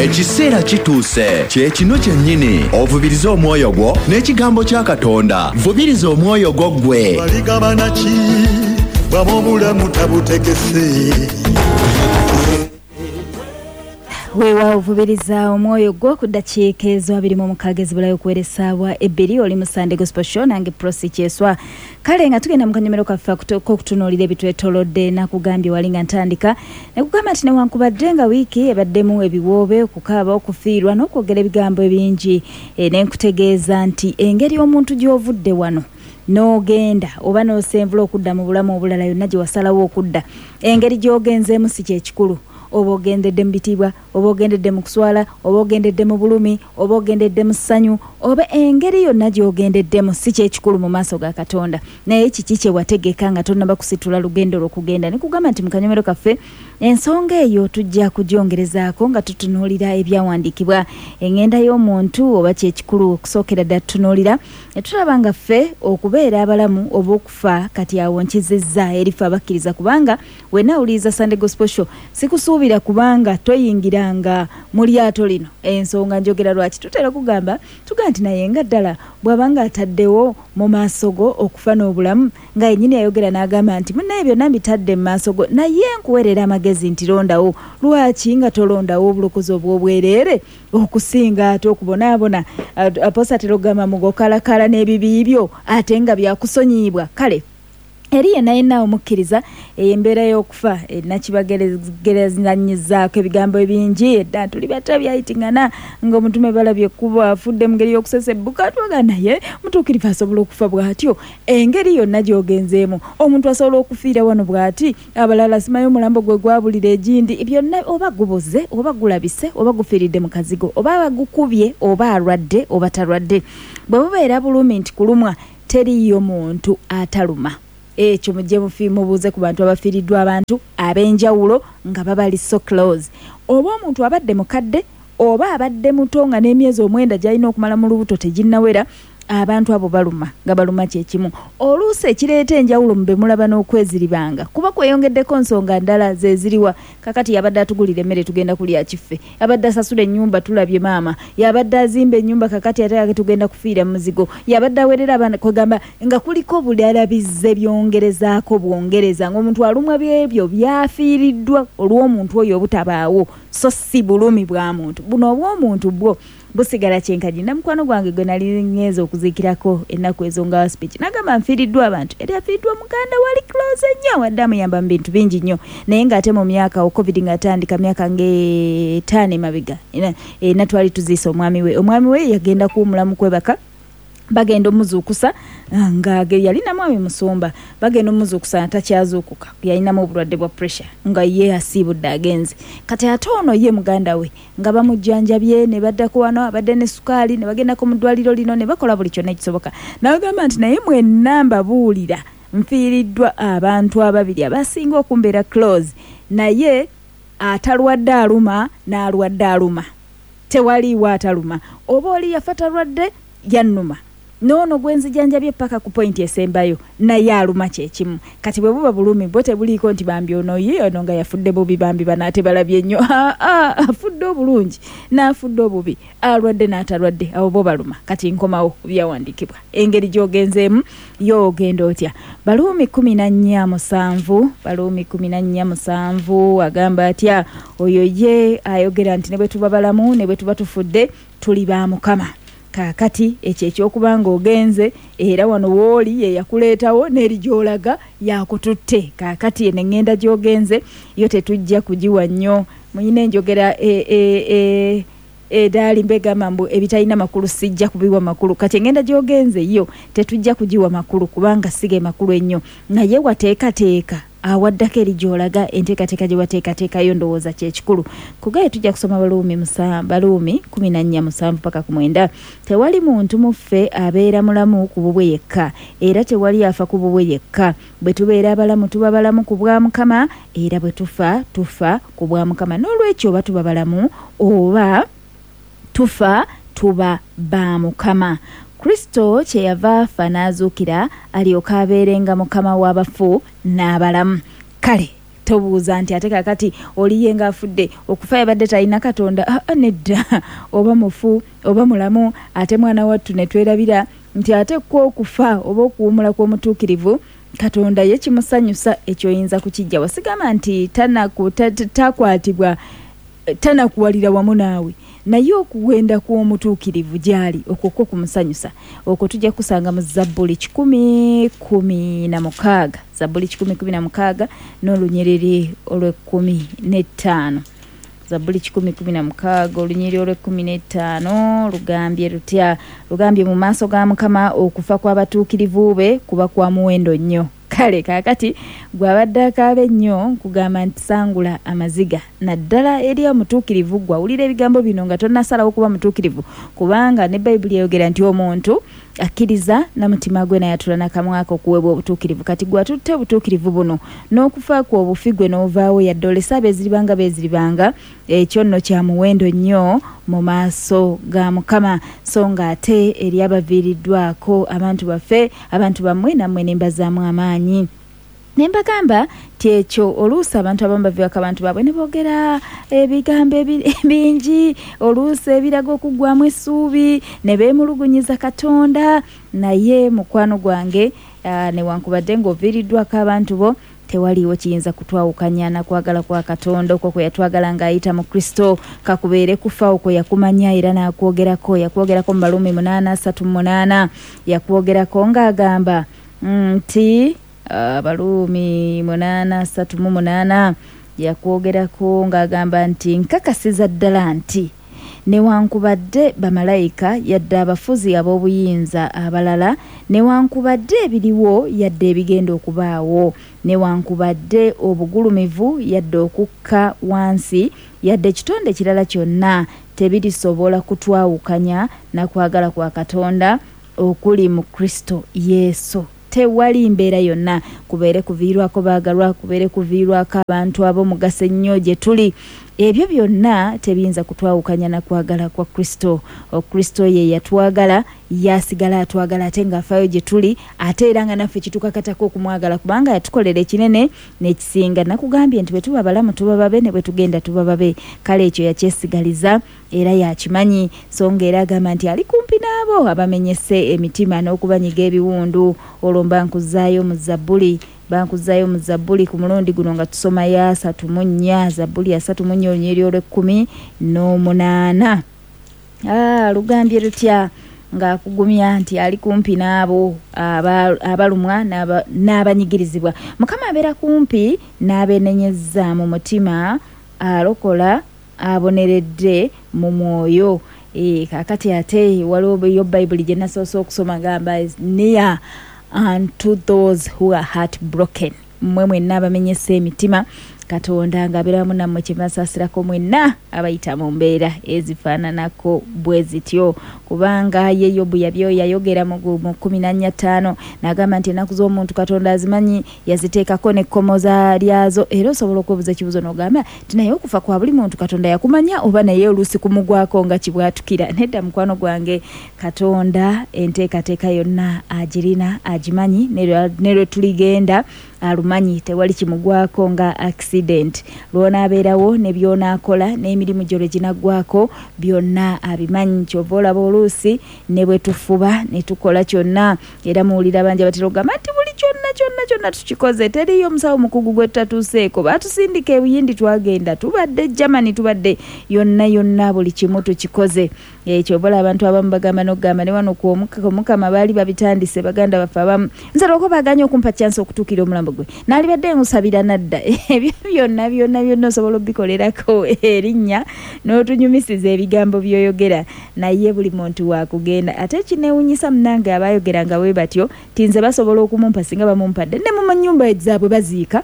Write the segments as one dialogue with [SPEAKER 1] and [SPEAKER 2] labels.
[SPEAKER 1] ekiseera kituuse kye kino kyennyini ovubiriza omwoyo gwo n'ekigambo kya Katonda. Vubiriza omwoyo gwo ggwe.
[SPEAKER 2] Baligabana ki bw'obulamu tabutegese.
[SPEAKER 3] Wewa ovubiriza omwoyo gwo ku ddakiika ezo 26 ezibulayo okuweresabwa ebbiri oli mu Sunday Gospel Show nange Prosi Kyeswa. Kale nga tugenda mu kanyomero kaffe okutunuulira ebitwetoolodde nakugambye wali nga ntandika ne kugamba nti newankubadde nga wiiki ebaddemu ebiwoobe okukaaba okufiirwa n'okwogera ebigambo ebingi ne nkutegeeza nti engeri omuntu gy'ovudde wano n'ogenda oba n'osenvula okudda mu bulamu obulala yonna gye wasalawo okudda engeri gy'ogenzeemu si kyekikulu. Oba ogendedde mu bitibwa, oba ogendedde mu kuswala, oba ogendedde mu bulumi, oba ogendedde mu ssanyu, oba engeri yonna gy'ogendeddemu si kyekikulu mu maaso ga Katonda. Naye kiki kye wategeka nga tonnaba kusitula lugendo lw'okugenda. Ne kugamba nti mu kanyomero kaffe ensonga eyo tujja kugyongerezaako nga tutunuulira ebyawandiikibwa. Engenda y'omuntu oba kyekikulu okusookera ddala tutunuulira ne tulaba nga ffe okubeera abalamu oba okufa kati awo nkizizza erifa abakkiriza kubanga wenna awuliriza Sunday Gospel Show sikusuubira kubanga toyingiranga mu lyato lino. Ensonga njogera lwaki tutera kugamba nti naye nga ddala bw'abanga ataddewo mu maaso go okufa n'obulamu nga yennyini yayogera n'agamba nti munnaye byonna mbitadde mu maaso go naye nkuweerera amagezi nti londawo. Lwaki nga tolondawo obulokozi obw'obwereere okusinga ate okubonaabona aposa terogamba mugokalakala n'ebibi byo ate nga byakusonyiibwa. Kale eri yenna omukkiriza embeera y'okufa nakibagerezanyizaako ebigambo ebingi edda tuli batabyayitingana ng'omutume balabye kuba afudde mu ngeri y'okusesebbuka twaga naye mutuukirivu asobola okufa bw'atyo. Engeri yonna gy'ogenzeemu omuntu asobola okufiira wano bw'ati abalala simayo omulambo gwe gwabulira egindi byonna oba guboze oba gulabise oba gufiiridde mu kazigo oba bagukubye oba alwadde oba talwadde. Bwe bubeera bulumi nti kulumwa teriyo muntu ataluma. Ekyo mujje mubuuze ku bantu abafiiriddwa abantu ab'enjawulo nga babali so close. Oba omuntu abadde mukadde oba abadde muto nga n'emyezi 9 gy'alina okumala mu lubuto teginnawera abantu abo baluma nga baluma kyekimu. Oluusi ekireeta enjawulo mube mulaba n'okweziribanga kuba kweyongeddeko nsonga ndala zeziriwa. Kakati yabadde atugulira emmere tugenda kulya kiffe, yabadde asasula ennyumba tulabye maama, yabadde azimba ennyumba kakati ate ake tugenda kufiira muzigo, yabadde awerera abaana kwegamba nga kuliko bulalabize byongerezaako bwongereza ng'omuntu alumwa byebyo byafiiriddwa olw'omuntu oyo obutabaawo so si bulumi bwa muntu buno obw'omuntu bwo busigala kyenkaji. Namukwano gwange gwe nali ngenza okuziikirako ennaku ezo nga speech nagamba nfiiriddwa abantu eri afiiriddwa muganda wali close nnyo wadde amuyamba mu bintu bingi nnyo naye ng'ate mu myaka covid nga atandika myaka nga5 emabega natwali tuziise omwami we yagenda kuwumulamu kwebaka bagenda omuzuukusa nga yalina mwami musumba bagenda omuzuukusa atakyazuukuka yalinamu obulwadde bwa pressure nga ye asiibudde agenze kati ate ono ye muganda we nga bamujjanjabye ne baddako wano abadde ne sukaali ne bagendako mu ddwaliro lino ne bakola buli kyonna ekisoboka. N'agamba nti naye mwenna mbabuulira nfiiriddwa abantu ababiri abasinga okumbeera close naye atalwadde aluma n'alwadde aluma tewaliiwo ataluma oba oli yafa talwadde yannuma nono gwenzijanjabye paka ku point esembayo naye aluma kyekimu. Kati bwe buba bulumi bwo tebuliiko nti bambi ono ye ono nga yafudde bubi bambi banaate balabye nnyo afudde obulungi n'afudde obubi alwadde n'atalwadde abo bo baluma. Kati nkomawo byawandiikibwa engeri gy'ogenzeemu y'ogenda otya. Baluumi 14:7 agamba atya oyo ye ayogera nti ne bwe tuba balamu ne bwe tuba tufudde tuli ba Mukama. Kakati ekyo ekyokubanga ogenze era wano wooli ye yakuleetawo n'eri gy'olaga yakututte. Kakati eno engenda gy'ogenze yo tetujja kugiwa nnyo. Muyina enjogera daali mbegamba mbu ebitalina makulu sijja kubiwa makulu. Kati engenda gy'ogenze yo tetujja kugiwa makulu kubanga sige makulu ennyo naye wateekateeka awaddako eri gy'olaga enteekateeka gye wateekateekayo ndowooza kyekikulu. Kugaye tujja kusoma Baluumi 14:7-9. Tewali muntu muffe abeera mulamu ku bubwe yekka era tewali afa ku bubwe yekka. Bwe tubeera abalamu tuba balamu ku bwa Mukama era bwe tufa ku bwa Mukama. N'olwekyo oba tuba balamu oba tufa tuba ba Mukama. Kristo kyeyava afa n'azuukira alyoka abeerenga Mukama w'abafu n'abalamu. Kale tobuuza nti ate kakati oliye nga afudde okufa yabadde talina Katonda nedda oba mufu oba mulamu ate mwana wattu ne twerabira nti ate ko okufa oba okuwumula kw'omutuukirivu Katonda ye kimusanyusa ekyo oyinza kukijja wasigama nti takwatibwa tanakuwalira wamu naawe naye okuwenda kw'omutuukirivu gyali okwo kumusanyusa okwo tujja kusanga mu Zabbuli 10:16 Zabbuli 10:16 n'olunyiriri olw'15 Zabbuli 10:16 olunyiriri olw'15 lugambye mu maaso ga Mukama okufa kw'abatuukirivu be kuba kwa muwendo nnyo kale kakati gwabadde akaaba ennyo kugamba nti sangula amaziga naddala eri omutuukirivu gwawulira ebigambo bino nga tonnasalawo kuba mutuukirivu kubanga ne Bayibuli eyogera nti omuntu akkiriza na mutima gwe nayatula n'akamwako okuweebwa obutuukirivu kati gwatutte obutuukirivu buno n'okufa kwa obufi gwe n'ovaawo yadde olesa beeziribanga ekyo nno kya muwendo nnyo mu maaso ga Mukama so nga ate eri abaviiriddwako abantu baffe abantu bammwe nammwe ne mbazaamu amaanyi ne mbagamba ti ekyo oluusi abantu abamu baviirako abantu baabwe ne boogera ebigambo bingi oluusi ebiraga okuggwamu essuubi ne beemulugunyiza Katonda naye mukwano gwange newankubadde ng'oviiriddwako abantu bo tewaliwo kiyinza kutwawukanya na kwagala kwa Katonda okwo kwe yatwagala ng'ayita mu Kristo kakubeere kufa okwo yakumanya era n'akwogerako yakwogerako mu Baluumi 8:38 yakwogerako ng'agamba nti Baluumi 8:38 yakwogerako ng'agamba nti nkakasiza ddala nti newankubadde bamalayika yadde abafuzi ab'obuyinza abalala newankubadde ebiriwo yadde ebigenda okubaawo newankubadde obugulumivu yadde okukka wansi yadde ekitonde kirala kyonna tebirisobola kutwawukanya na kwagala kwa Katonda okuli mu Kristo Yesu tewali mbeera yonna kubeere kuviirwako baagalwa kubeere kuviirwako abantu ab'omugaso ennyo gye tuli ebyo byonna tebiyinza kutwawukanya na kwagala kwa Kristo Kristo ye yatwagala yasigala atwagala ate ng'afaayo gye tuli ate era nga naffe kitukakatako okumwagala kubanga yatukolera ekinene n'ekisinga nakugambye nti bwe tuba balamu tuba babe ne bwe tugenda tuba babe kale ekyo yakyesigaliza era yakimanyi so ng'era agamba nti ali kumpi n'abo abamenyese emitima n'okubanyiga ebiwundu olwo mbankuzaayo mu Zabbuli ku mulundi guno nga tusoma ya 34 Zabbuli ya 34 olunyiriri olw'18 lugambye lutya ng'akugumya nti ali kumpi n'abo abalumwa n'abanyigirizibwa Mukama abeera kumpi n'abeenenyezza mu mutima alokola aboneredde mu mwoyo kakati ate waliwo yo Bayibuli gye nasoose okusoma gamba near unto those who are heartbroken mmwe mwenna abamenyese emitima Katonda ng'abeeramu nammwe kyebasaasirako mwenna abayita mu mbeera ezifaananako bwe zityo kubanga ye Yobu yayogera mu 14:5 n'agamba nti ennaku z'omuntu Katonda azimanyi yaziteekako n'ekkomo lyazo era osobola okwebuuza ekibuuzo n'ogamba nti naye okufa kwa buli muntu Katonda yakumanya oba naye oluusi kumugwako nga kibwatukira nedda mukwano gwange Katonda enteekateeka yonna agirina agimanyi ne lwe tuligenda alumanyi tewali kimugwako nga accident lw'onaabeerawo ne by'onaakola n'emirimu gyo lwe ginaggwako byonna abimanyi kyova olaba oluusi ne bwe tufuba ne tukola kyonna era muwulira bangi abatera okugamba nti buli kyonna tukikoze teriyo omusawo mukugu gwe tutatuuseeko baatusindika ebuyindi twagenda tubadde Germany tubadde yonna buli kimu tukikoze kyova olaba abantu abamu bagamba n'okugamba ne wano Mukama baali babitandise baganda baffe abamu nsala oko baganya okumpa chance okutuukira omulambo gwe naalibadde ngusabira nadda ebyo byonna osobola obikolerako erinnya n'otunyumisiza ebigambo by'oyogera naye buli muntu wakugenda ate kineewunyisa munange abayogeranga bwe batyo tinze basobola okumumpa singa bamumpadde ne mu nnyumba zaabwe baziika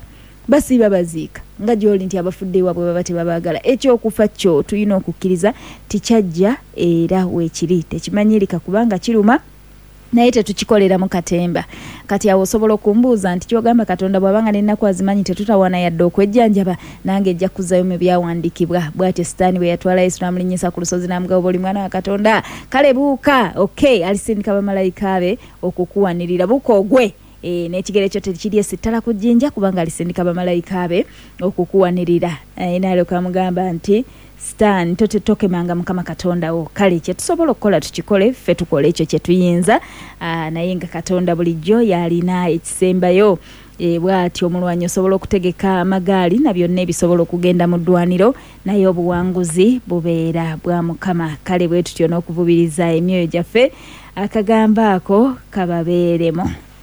[SPEAKER 3] nga gy'oli nti abafudde ewaabwe baba tebabaagala ekyokufa kyo tulina okukkiriza tikyajja era weekiri tekimanyirika kubanga kiruma naye tetukikolera mu katemba kati awo osobola okumbuuza nti kyogamba Katonda bw'abanga n'ennaku azimanyi tetutawaana yadde okwejjanjaba nange ejja kuzzayo mu byawandiikibwa bw'atyo Sitaani bwe yatwala Yesu n'amulinnyisa ku lusozi n'amugamba buli mwana wa Katonda kale buuka okay alisindika bamalayika be okukuwanirira buuka ogwe n'ekigere kyo tekiri esittala ku jjinja kubanga alisindika bamalayika be okukuwanirira. Naye kamugamba nti Stan tokemanga Mukama Katonda wo. Kale kye tusobola okukola tukikole, ffe tukole ekyo kye tuyinza. Naye nga Katonda bulijjo yalina ekisembayo. Bw'atyo omulwanyi osobola okutegeka amagaali na byonna ebisobola okugenda mu ddwaniro, naye obuwanguzi bubeera bwa Mukama. Kale bwe tutyo n'okuvubiriza emyoyo gyaffe akagamba ako kababeeremu.